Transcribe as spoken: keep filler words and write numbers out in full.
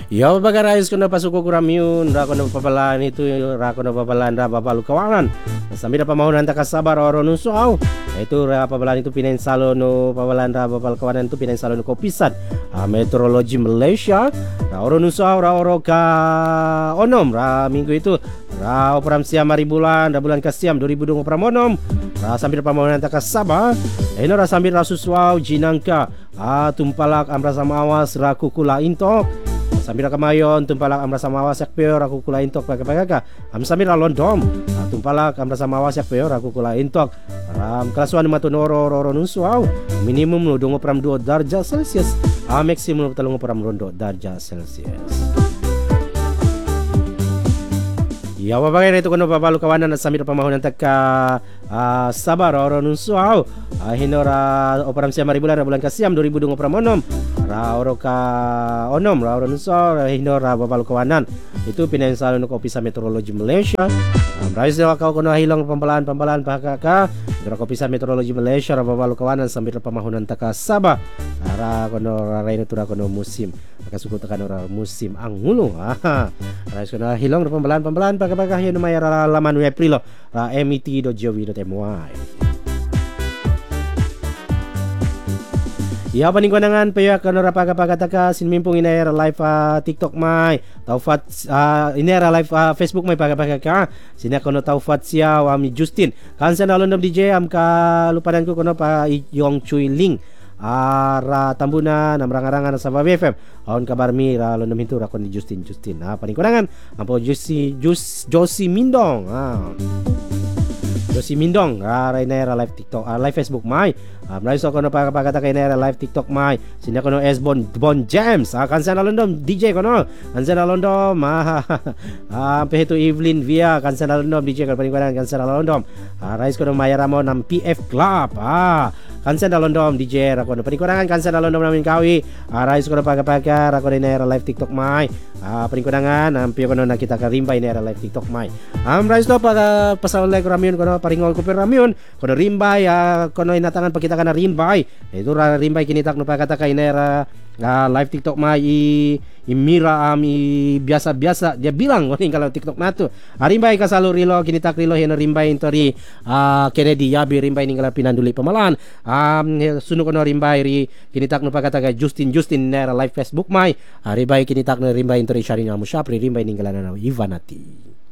Yo bagarayos ko na pasuko ko ramyun, ra ko na pabalaan ito, ra ko na pabalaan ra babalu kawangan. Sambil na pamahunan ta kasabar oro nun suaw. Ito ra pabalaan itu pinensalo no pabalaan ra babal kawanan itu pinensalo no kopisat. Uh, Meteorologi Malaysia. Ra oro nun suaw ra oro ka onom ra minggu itu. Ra operam siam hari bulan, ra bulan ka siam dua ribu dua puluh onom. Ra sambil pamahunan ta kasabar. Eno ra sambil ra susuaw jinangka. Ah tumpalak amra sama awas ra kukula intok. Sambil kamayon tumpalak amra sama awas yak peor aku kula intok pagka-pagka am sambil londom tumpalak amra sama awas yak peor aku kula intok ram kelasuan matunoro roro nusuaw minimum no dungo pram dua darjah celcius a maksimum talong pram rondo darjah celcius. Ya wabagay na ito kuno pabalu kawanan at sambil pamahunan tagka uh, sabar oro nusuaw uh, hinora operam siya maribulan bulan kasiyam dua ribu dua puluh onom ra oro ka onom ra oro nusuaw hinora pabalu kawanan itu pinensalo no Kopisa Meteorologi Malaysia um, rais na kau kuno hilong pambalaan pambalaan pakaka dra Kopisa Meteorologi Malaysia ra pabalu kawanan sambil pamahunan tagka saba ra kuno ra raino tura kuno musim makasuko tekan ora musim anghulo ah rais kuno hilong pambalaan pambalaan pakaka Apakah yang namanya laman web Aprilo ra m e t dot g o v dot m y. Ya paning konangan payak kana ra pagapagata sinmimpong inera live uh, TikTok mai taufat uh, inera live uh, Facebook mai pagapagaka sina kono taufat sia wami Justin kansan alondom D J am ka lupadan ko kono pa Yong Chui Ling ara tambuna na marangarangan sa B F M on kabar mi ra londom hintu ra kon ni Justin Justin ha paning konangan ampo Josi Jus Josi Mindong ha Josi Mindong ara inera live TikTok uh, live Facebook mai um, na iso kono pa pagata kay inera live TikTok mai sina kono S Bon Bon James ha kansan alondom D J kono kansan alondom ha ah pehetu Evelyn via kansan alondom D J kan paning konangan kansan alondom ha rais kono mayaramo nam P F Club ha kansan alondom D J ra kono panikurangan kansan alondom namin kawi arais kono paga-paga ra kono inera live TikTok mai ah panikurangan ampi kono na kita ka rimba inera live TikTok mai am rais to para pasal like ramion kono paringol ko per ramion kono rimbay ah, kono inatangan pakita kana rimbay itu ra rimbay kinitak no pagata ka inera ah, live TikTok mai i imira am i biasa-biasa dia bilang koning kalau TikTok natu arimbay ka salu rilo kinitak rilo heno rimbay intori uh, Kennedy yabi rimbay ningala pinanduli pamalan um, sunu kono rimbay ri kinitak no pagataga Justin Justin nera live Facebook mai arimbay kinitak no rimbay intori Sharina Musyapri rimbay ningala na Ivanati.